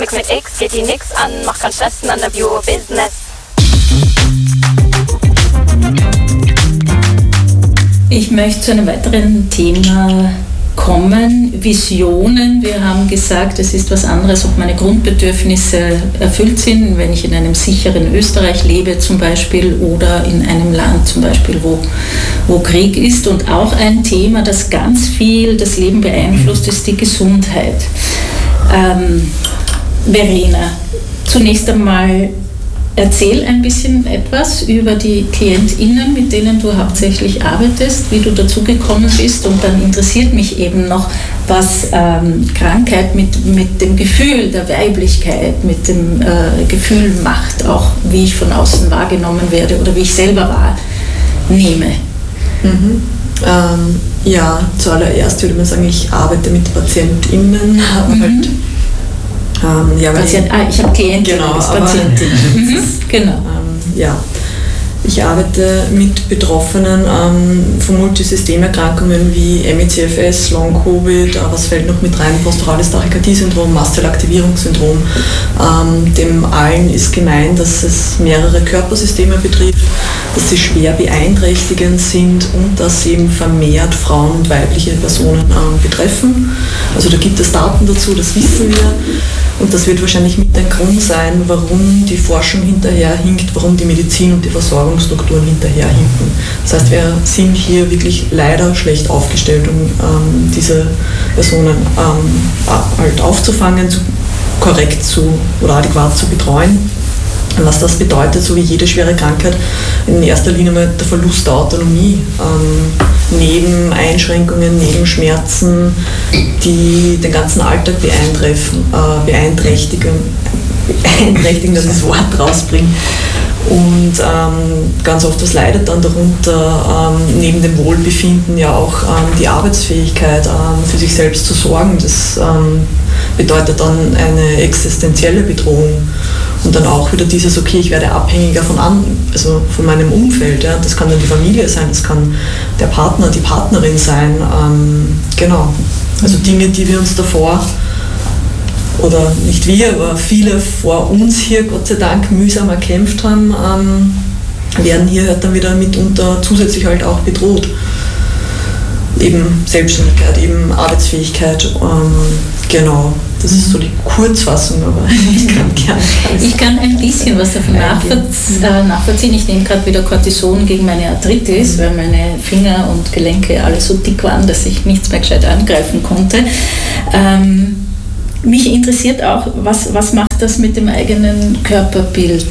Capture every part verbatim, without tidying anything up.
Zeug mit X, geht die nix an, macht keinen Stress, none of your business. Ich möchte zu einem weiteren Thema kommen, Visionen. Wir haben gesagt, es ist was anderes, ob meine Grundbedürfnisse erfüllt sind, wenn ich in einem sicheren Österreich lebe zum Beispiel oder in einem Land zum Beispiel, wo, wo Krieg ist. Und auch ein Thema, das ganz viel das Leben beeinflusst, ist die Gesundheit. Ähm, Verena, zunächst einmal erzähl ein bisschen etwas über die KlientInnen, mit denen du hauptsächlich arbeitest, wie du dazu gekommen bist, und dann interessiert mich eben noch, was ähm, Krankheit mit, mit dem Gefühl der Weiblichkeit, mit dem äh, Gefühl macht, auch wie ich von außen wahrgenommen werde oder wie ich selber wahrnehme. Mhm. Ähm, ja, zuallererst würde man sagen, ich arbeite mit PatientInnen, mhm. halt Ähm, ja, Patient, ich, ah, ich habe Klienten, genau, als Patientin. Mhm, genau. Ähm, ja, ich arbeite mit Betroffenen ähm, von Multisystemerkrankungen wie M E C F S, Long-Covid, äh, was fällt noch mit rein, posturales Tachykardie-Syndrom, Mastzellaktivierungssyndrom. Ähm, dem allen ist gemein, dass es mehrere Körpersysteme betrifft, dass sie schwer beeinträchtigend sind und dass sie eben vermehrt Frauen und weibliche Personen äh, betreffen. Also da gibt es Daten dazu, das wissen wir. Und das wird wahrscheinlich mit ein Grund sein, warum die Forschung hinterherhinkt, warum die Medizin und die Versorgungsstrukturen hinterherhinken. Das heißt, wir sind hier wirklich leider schlecht aufgestellt, um ähm, diese Personen ähm, halt aufzufangen, zu, korrekt zu oder adäquat zu betreuen. Was das bedeutet, so wie jede schwere Krankheit, in erster Linie mal der Verlust der Autonomie, ähm, neben Einschränkungen, neben Schmerzen, die den ganzen Alltag beeinträchtigen, äh, beeinträchtigen, beeinträchtigen, dass ich das Wort rausbringe. Und ähm, ganz oft, was leidet dann darunter, ähm, neben dem Wohlbefinden ja auch ähm, die Arbeitsfähigkeit, ähm, für sich selbst zu sorgen. Das ähm, bedeutet dann eine existenzielle Bedrohung. Und dann auch wieder dieses, okay, ich werde abhängiger von, an, also von meinem Umfeld. Ja. Das kann dann die Familie sein, das kann der Partner, die Partnerin sein. Ähm, genau. Also Dinge, die wir uns davor, oder nicht wir, aber viele vor uns hier, Gott sei Dank, mühsam erkämpft haben, ähm, werden hier halt dann wieder mitunter zusätzlich halt auch bedroht. Eben Selbstständigkeit, eben Arbeitsfähigkeit, ähm, genau. Das ist so die Kurzfassung, aber ich kann gerne alles. Ich kann ein bisschen was davon nachvollziehen. Ich nehme gerade wieder Cortison gegen meine Arthritis, mhm. weil meine Finger und Gelenke alle so dick waren, dass ich nichts mehr gescheit angreifen konnte. Ähm, mich interessiert auch, was, was macht das mit dem eigenen Körperbild?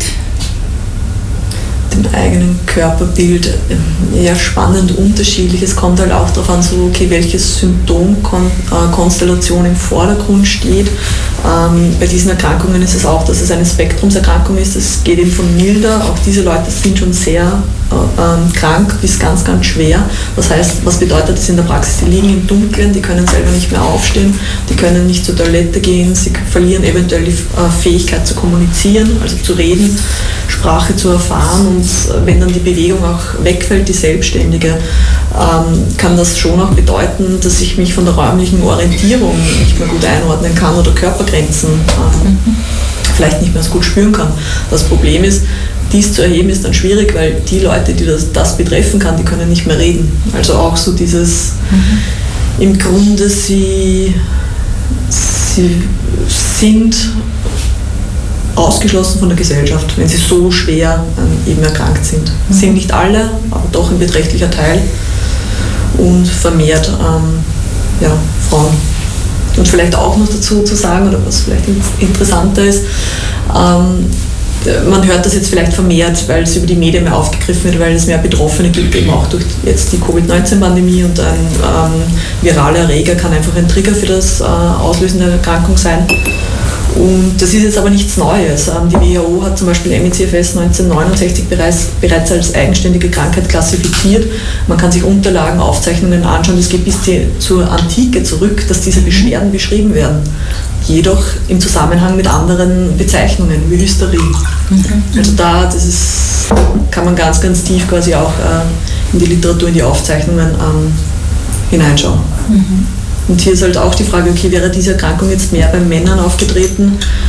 Dem eigenen Körperbild, ja, spannend, unterschiedlich. Es kommt halt auch darauf an, so, okay, welche Symptomkonstellation im Vordergrund steht. Ähm, bei diesen Erkrankungen ist es auch, dass es eine Spektrumserkrankung ist. Es geht eben von milder, auch diese Leute sind schon sehr äh, krank bis ganz, ganz schwer. Das heißt, was bedeutet das in der Praxis? Die liegen im Dunkeln, die können selber nicht mehr aufstehen, die können nicht zur Toilette gehen, sie verlieren eventuell die äh, Fähigkeit zu kommunizieren, also zu reden, Sprache zu erfahren, und wenn dann die Bewegung auch wegfällt, die selbstständige, ähm, kann das schon auch bedeuten, dass ich mich von der räumlichen Orientierung nicht mehr gut einordnen kann oder Körpergrenzen ähm, mhm. vielleicht nicht mehr so gut spüren kann. Das Problem ist, dies zu erheben ist dann schwierig, weil die Leute, die das, das betreffen kann, die können nicht mehr reden. Also auch so dieses, mhm. im Grunde sie, sie sind ausgeschlossen von der Gesellschaft, wenn sie so schwer ähm, eben erkrankt sind. Mhm. Sind nicht alle, aber doch ein beträchtlicher Teil, und vermehrt ähm, ja, Frauen. Und vielleicht auch noch dazu zu sagen, oder was vielleicht interessanter ist, ähm, man hört das jetzt vielleicht vermehrt, weil es über die Medien mehr aufgegriffen wird, weil es mehr Betroffene gibt, eben auch durch jetzt die Covid neunzehn Pandemie, und ein ähm, viraler Erreger kann einfach ein Trigger für das äh, Auslösen der Erkrankung sein. Und das ist jetzt aber nichts Neues. Die W H O hat zum Beispiel M E C F S neunzehnhundertneunundsechzig bereits, bereits als eigenständige Krankheit klassifiziert. Man kann sich Unterlagen, Aufzeichnungen anschauen, es geht bis die, zur Antike zurück, dass diese Beschwerden beschrieben werden. Jedoch im Zusammenhang mit anderen Bezeichnungen, wie Hysterie. Mhm. Also da, das ist, kann man ganz, ganz tief quasi auch äh, in die Literatur, in die Aufzeichnungen ähm, hineinschauen. Mhm. Und hier ist halt auch die Frage, okay, wäre diese Erkrankung jetzt mehr bei Männern aufgetreten,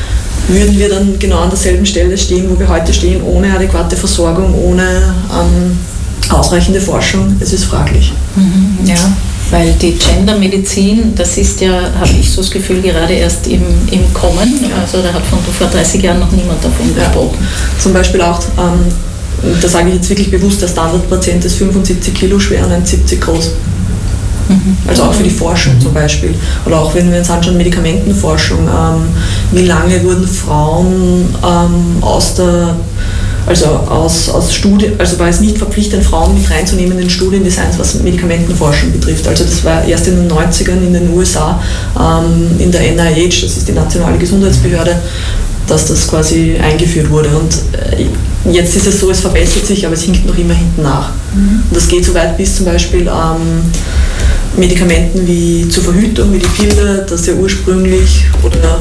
würden wir dann genau an derselben Stelle stehen, wo wir heute stehen, ohne adäquate Versorgung, ohne ähm, ausreichende Forschung. Es ist fraglich. Mhm, ja. Weil die Gendermedizin, das ist ja, habe ich so das Gefühl, gerade erst im, im Kommen. Also da hat von vor dreißig Jahren noch niemand davon gesprochen. Ja. Zum Beispiel auch, ähm, da sage ich jetzt wirklich bewusst, der Standardpatient ist fünfundsiebzig Kilo schwer und eins Komma siebzig groß. Mhm. Also auch für die Forschung zum Beispiel. Oder auch wenn wir uns anschauen, Medikamentenforschung, ähm, wie lange wurden Frauen ähm, aus der Also aus, aus Studien, also war es nicht verpflichtend, Frauen mit reinzunehmen in Studiendesigns, was Medikamentenforschung betrifft. Also das war erst in den neunzigern in den U S A, ähm, in der N I H, das ist die nationale Gesundheitsbehörde, dass das quasi eingeführt wurde. Und äh, jetzt ist es so, es verbessert sich, aber es hinkt noch immer hinten nach. Mhm. Und das geht so weit bis zum Beispiel ähm, Medikamenten wie zur Verhütung, wie die Pille, das ja ursprünglich oder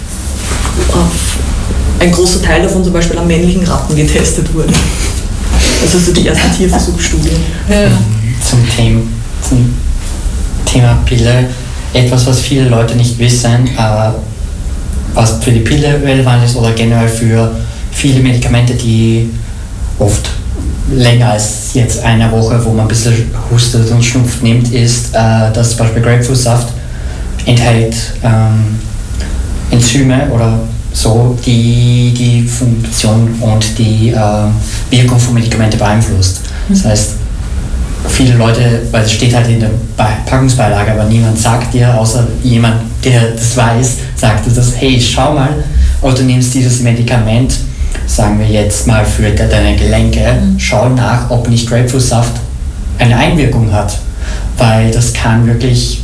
auf ein großer Teil davon zum Beispiel an männlichen Ratten getestet wurde. Also so die ersten Tierversuchsstudien. Ja. Zum, Thema, zum Thema Pille, etwas, was viele Leute nicht wissen, äh, was für die Pille relevant ist oder generell für viele Medikamente, die oft länger als jetzt eine Woche, wo man ein bisschen hustet und schnupft nimmt, ist, äh, dass zum Beispiel Grapefruitsaft enthält ähm, Enzyme oder so, die die Funktion und die äh, Wirkung von Medikamenten beeinflusst. Das heißt, viele Leute, weil es steht halt in der Packungsbeilage, aber niemand sagt dir, außer jemand, der das weiß, sagt dir das, hey, schau mal, oder du nimmst dieses Medikament, sagen wir jetzt mal für deine Gelenke, schau nach, ob nicht Grapefruitsaft eine Einwirkung hat, weil das kann wirklich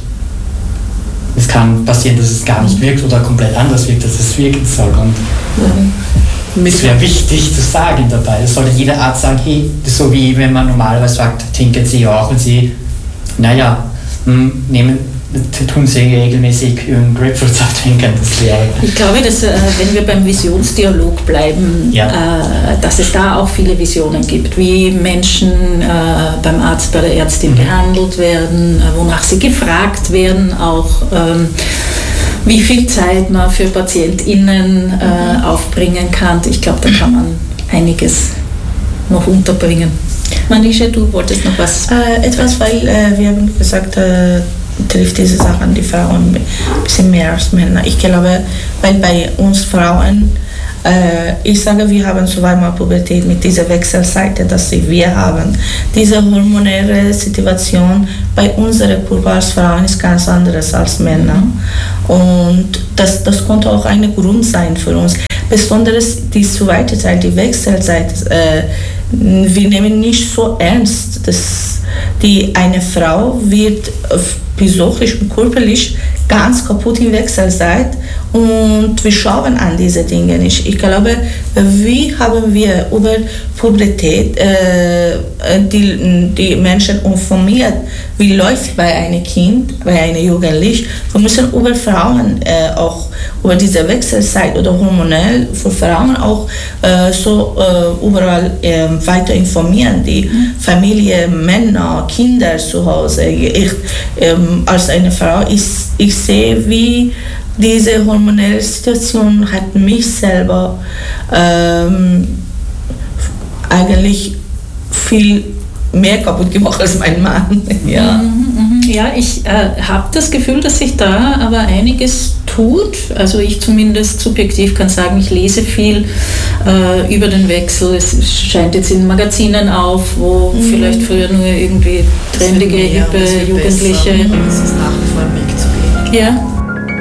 Es kann passieren, dass es gar nicht wirkt oder komplett anders wirkt, als es wirken soll. Und es wäre wichtig zu sagen dabei. Es sollte jeder Arzt sagen, hey, so wie wenn man normalerweise sagt, trinken Sie auch und Sie, naja, nehmen, tun Sie regelmäßig Grapefruitsaft trinken. Das wäre. Ich glaube, dass äh, wenn wir beim Visionsdialog bleiben, ja. äh, dass es da auch viele Visionen gibt, wie Menschen äh, beim Arzt, bei der Ärztin mhm. behandelt werden, äh, wonach sie gefragt werden, auch ähm, wie viel Zeit man für PatientInnen äh, mhm. aufbringen kann. Ich glaube, da kann man einiges noch unterbringen. Manisha, du wolltest noch was? Äh, etwas, weil äh, wir haben gesagt, äh, trifft diese Sachen die Frauen ein bisschen mehr als Männer. Ich glaube, weil bei uns Frauen, äh, ich sage, wir haben zweimal Pubertät mit dieser Wechselseite, dass wir haben. Diese hormonelle Situation bei unseren Pubertätsfrauen ist ganz anders als Männer. Und das, das konnte auch ein Grund sein für uns. Besonders die zweite Teil, die Wechselseite, äh, wir nehmen nicht so ernst, dass die eine Frau wird psychisch und körperlich ganz kaputt in Wechselzeit und wir schauen an diese Dinge nicht. Ich glaube, wie haben wir über Pubertät äh, die, die Menschen informiert, wie läuft bei einem Kind, bei einem Jugendlichen. Wir müssen über Frauen äh, auch über diese Wechselzeit oder hormonell für Frauen auch äh, so äh, überall äh, weiter informieren, die mhm. Familie, Männer, Kinder zu Hause. Ich, ähm, als eine Frau, ich, ich sehe, wie diese hormonelle Situation hat mich selber ähm, eigentlich viel mehr kaputt gemacht als mein Mann. Ja, ja ich äh, habe das Gefühl, dass sich da aber einiges tut. Also ich zumindest subjektiv kann sagen, ich lese viel äh, über den Wechsel. Es scheint jetzt in Magazinen auf, wo mhm. vielleicht früher nur irgendwie trendige, hippe Jugendliche... Es ist nach wie vor ein Weg zu gehen. Ja.